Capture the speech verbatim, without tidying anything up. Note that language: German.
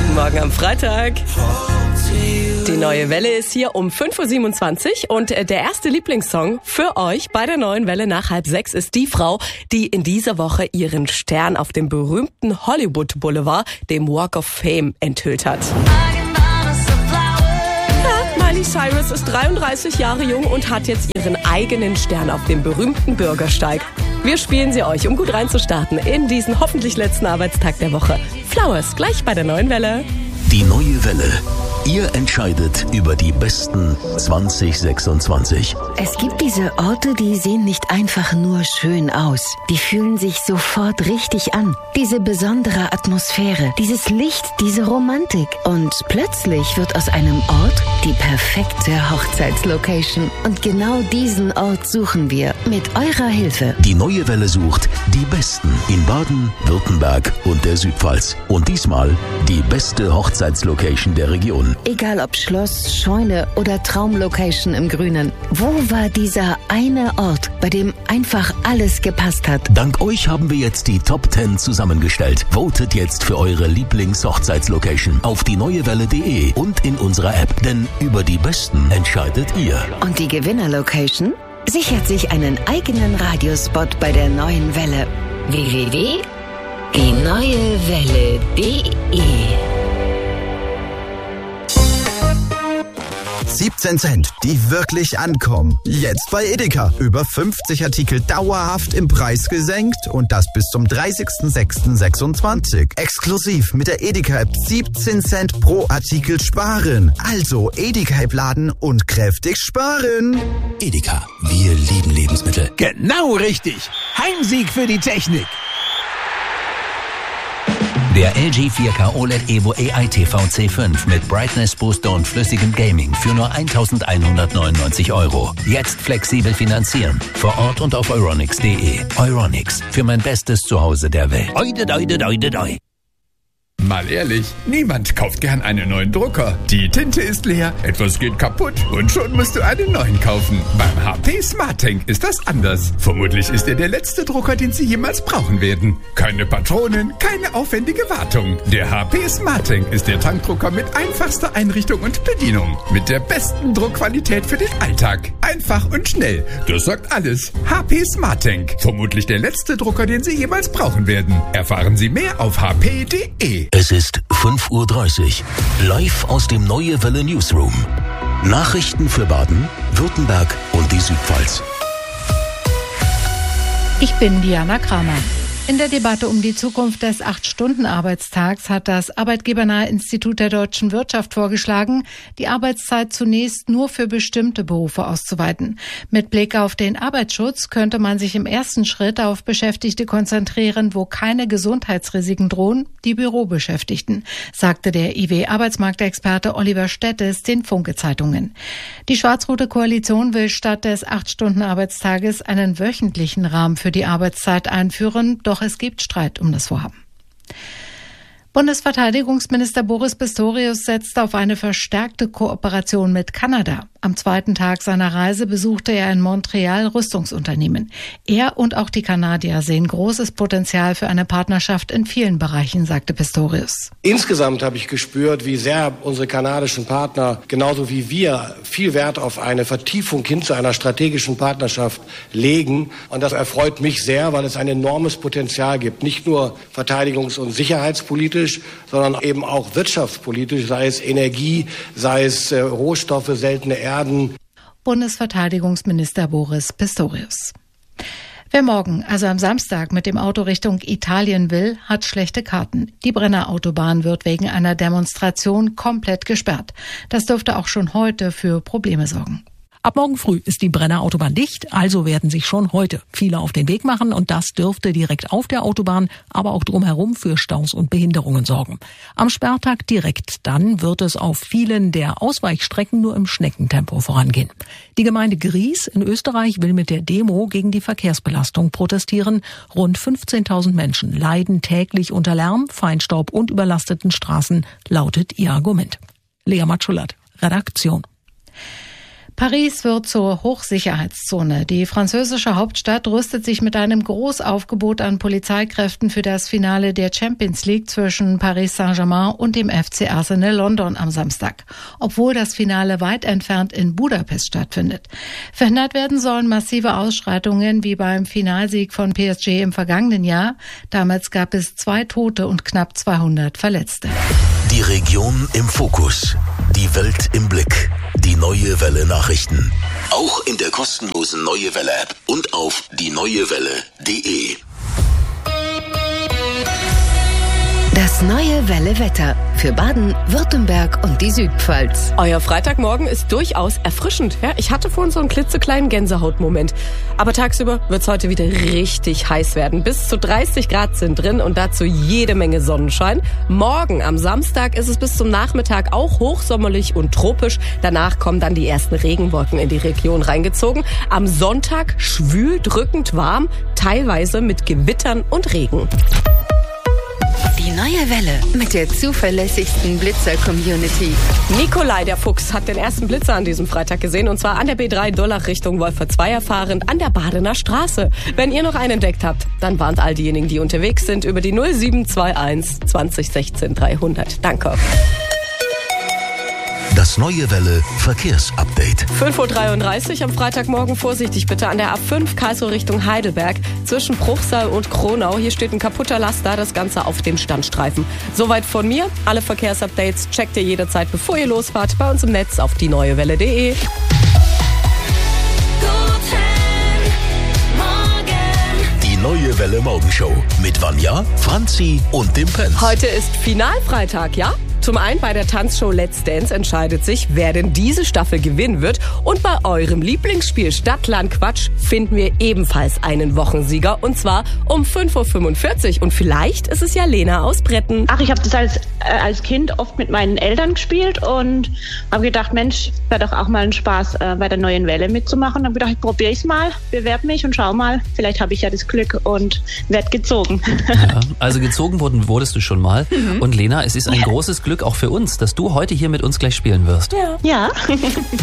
Guten Morgen am Freitag. Die neue Welle ist hier um fünf Uhr siebenundzwanzig und der erste Lieblingssong für euch bei der neuen Welle nach halb sechs ist die Frau, die in dieser Woche ihren Stern auf dem berühmten Hollywood Boulevard, dem Walk of Fame, enthüllt hat. Miley Cyrus ist dreiunddreißig Jahre jung und hat jetzt ihren eigenen Stern auf dem berühmten Bürgersteig. Wir spielen sie euch, um gut reinzustarten in diesen hoffentlich letzten Arbeitstag der Woche. Flowers, gleich bei der neuen Welle. Die neue Welle. Ihr entscheidet über die besten zwanzig sechsundzwanzig. Es gibt diese Orte, die sehen nicht einfach nur schön aus. Die fühlen sich sofort richtig an. Diese besondere Atmosphäre, dieses Licht, diese Romantik. Und plötzlich wird aus einem Ort die perfekte Hochzeitslocation. Und genau diesen Ort suchen wir mit eurer Hilfe. Die neue Welle sucht die Besten in Baden, Württemberg und der Südpfalz. Und diesmal die beste Hochzeitslocation der Region. Egal ob Schloss, Scheune oder Traumlocation im Grünen. Wo war dieser eine Ort, bei dem einfach alles gepasst hat? Dank euch haben wir jetzt die Top zehn zusammengestellt. Votet jetzt für eure Lieblings-Hochzeitslocation auf die neue welle punkt de und in unserer App. Denn über die Besten entscheidet ihr. Und die Gewinnerlocation sichert sich einen eigenen Radiospot bei der neuen Welle. w w w punkt die neue welle punkt de siebzehn Cent, die wirklich ankommen. Jetzt bei Edeka. Über fünfzig Artikel dauerhaft im Preis gesenkt und das bis zum dreißigsten sechsten sechsundzwanzig. Exklusiv mit der Edeka-App siebzehn Cent pro Artikel sparen. Also Edeka-App laden und kräftig sparen. Edeka, wir lieben Lebensmittel. Genau richtig. Heimsieg für die Technik. Der L G vier K O L E D Evo A I T V C fünf mit Brightness Booster und flüssigem Gaming für nur eintausendeinhundertneunundneunzig Euro. Jetzt flexibel finanzieren. Vor Ort und auf euronics punkt de. Euronics, für mein bestes Zuhause der Welt. Oide, oide, oide, oide. Mal ehrlich, niemand kauft gern einen neuen Drucker. Die Tinte ist leer, etwas geht kaputt und schon musst du einen neuen kaufen. Beim H P SmartTank ist das anders. Vermutlich ist er der letzte Drucker, den Sie jemals brauchen werden. Keine Patronen, keine aufwendige Wartung. Der H P SmartTank ist der Tankdrucker mit einfachster Einrichtung und Bedienung. Mit der besten Druckqualität für den Alltag. Einfach und schnell. Das sagt alles. H P SmartTank. Vermutlich der letzte Drucker, den Sie jemals brauchen werden. Erfahren Sie mehr auf h p punkt de. Es ist fünf Uhr dreißig. Live aus dem Neue Welle Newsroom. Nachrichten für Baden, Württemberg und die Südpfalz. Ich bin Diana Kramer. In der Debatte um die Zukunft des acht-Stunden-Arbeitstags hat das Arbeitgebernahe Institut der deutschen Wirtschaft vorgeschlagen, die Arbeitszeit zunächst nur für bestimmte Berufe auszuweiten. Mit Blick auf den Arbeitsschutz könnte man sich im ersten Schritt auf Beschäftigte konzentrieren, wo keine Gesundheitsrisiken drohen, die Bürobeschäftigten, sagte der I W-Arbeitsmarktexperte Oliver Stettes den Funke-Zeitungen. Die schwarz-rote Koalition will statt des acht-Stunden-Arbeitstages einen wöchentlichen Rahmen für die Arbeitszeit einführen, doch es gibt Streit um das Vorhaben. Bundesverteidigungsminister Boris Pistorius setzt auf eine verstärkte Kooperation mit Kanada. Am zweiten Tag seiner Reise besuchte er in Montreal Rüstungsunternehmen. Er und auch die Kanadier sehen großes Potenzial für eine Partnerschaft in vielen Bereichen, sagte Pistorius. Insgesamt habe ich gespürt, wie sehr unsere kanadischen Partner, genauso wie wir, viel Wert auf eine Vertiefung hin zu einer strategischen Partnerschaft legen. Und das erfreut mich sehr, weil es ein enormes Potenzial gibt. Nicht nur verteidigungs- und sicherheitspolitisch, sondern eben auch wirtschaftspolitisch, sei es Energie, sei es äh, Rohstoffe, seltene Erden. Bundesverteidigungsminister Boris Pistorius. Wer morgen, also am Samstag, mit dem Auto Richtung Italien will, hat schlechte Karten. Die Brenner Autobahn wird wegen einer Demonstration komplett gesperrt. Das dürfte auch schon heute für Probleme sorgen. Ab morgen früh ist die Brenner Autobahn dicht, also werden sich schon heute viele auf den Weg machen und das dürfte direkt auf der Autobahn, aber auch drumherum für Staus und Behinderungen sorgen. Am Sperrtag direkt dann wird es auf vielen der Ausweichstrecken nur im Schneckentempo vorangehen. Die Gemeinde Gries in Österreich will mit der Demo gegen die Verkehrsbelastung protestieren. Rund fünfzehntausend Menschen leiden täglich unter Lärm, Feinstaub und überlasteten Straßen, lautet ihr Argument. Lea Matschulat, Redaktion. Paris wird zur Hochsicherheitszone. Die französische Hauptstadt rüstet sich mit einem Großaufgebot an Polizeikräften für das Finale der Champions League zwischen Paris Saint-Germain und dem F C Arsenal London am Samstag, obwohl das Finale weit entfernt in Budapest stattfindet. Verhindert werden sollen massive Ausschreitungen wie beim Finalsieg von P S G im vergangenen Jahr. Damals gab es zwei Tote und knapp zweihundert Verletzte. Die Region im Fokus. Die Welt im Blick. Die Neue Welle Nachrichten. Auch in der kostenlosen Neue Welle App und auf die neue welle punkt de. Das Neue Welle Wetter für Baden, Württemberg und die Südpfalz. Euer Freitagmorgen ist durchaus erfrischend. Ja, ich hatte vorhin so einen klitzekleinen Gänsehautmoment. Aber tagsüber wird's heute wieder richtig heiß werden. Bis zu dreißig Grad sind drin und dazu jede Menge Sonnenschein. Morgen am Samstag ist es bis zum Nachmittag auch hochsommerlich und tropisch. Danach kommen dann die ersten Regenwolken in die Region reingezogen. Am Sonntag schwül, drückend warm, teilweise mit Gewittern und Regen. Die Neue Welle mit der zuverlässigsten Blitzer-Community. Nikolai, der Fuchs, hat den ersten Blitzer an diesem Freitag gesehen. Und zwar an der B drei Dollach Richtung Wolfertsweier fahrend an der Badener Straße. Wenn ihr noch einen entdeckt habt, dann warnt all diejenigen, die unterwegs sind, über die null sieben zwei eins zwanzig sechzehn dreihundert. Danke. Das Neue Welle Verkehrsupdate. fünf Uhr dreiunddreißig am Freitagmorgen. Vorsichtig bitte an der A fünf Karlsruhe Richtung Heidelberg zwischen Bruchsal und Kronau. Hier steht ein kaputter Laster, das Ganze auf dem Standstreifen. Soweit von mir. Alle Verkehrsupdates checkt ihr jederzeit, bevor ihr losfahrt, bei uns im Netz auf die neue welle punkt de. Die Neue Welle Morgenshow mit Vanja, Franzi und dem Pence. Heute ist Finalfreitag, ja? Zum einen bei der Tanzshow Let's Dance entscheidet sich, wer denn diese Staffel gewinnen wird. Und bei eurem Lieblingsspiel Stadt, Land, Quatsch finden wir ebenfalls einen Wochensieger. Und zwar um fünf Uhr fünfundvierzig. Und vielleicht ist es ja Lena aus Bretten. Ach, ich habe das als, äh, als Kind oft mit meinen Eltern gespielt und habe gedacht, Mensch, wäre doch auch mal ein Spaß, äh, bei der Neuen Welle mitzumachen. Dann habe ich gedacht, ich probiere es mal, bewerbe mich und schau mal. Vielleicht habe ich ja das Glück und werde gezogen. Ja, also gezogen wurden, wurdest du schon mal. Mhm. Und Lena, es ist ein großes Glück auch für uns, dass du heute hier mit uns gleich spielen wirst. Ja. Ja.